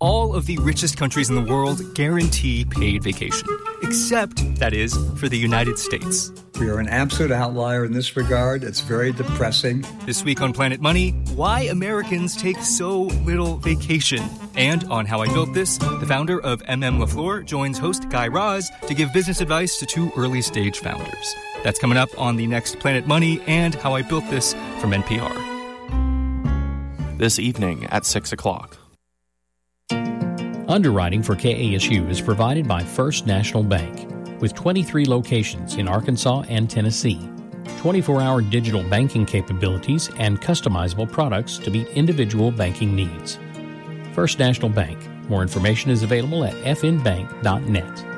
all of the richest countries in the world guarantee paid vacation. Except, that is, for the United States. We are an absolute outlier in this regard. It's very depressing. This week on Planet Money, why Americans take so little vacation. And on How I Built This, the founder of LaFleur joins host Guy Raz to give business advice to two early-stage founders. That's coming up on the next Planet Money and How I Built This from NPR. This evening at 6 o'clock. Underwriting for KASU is provided by First National Bank, with 23 locations in Arkansas and Tennessee, 24-hour digital banking capabilities, and customizable products to meet individual banking needs. First National Bank. More information is available at fnbank.net.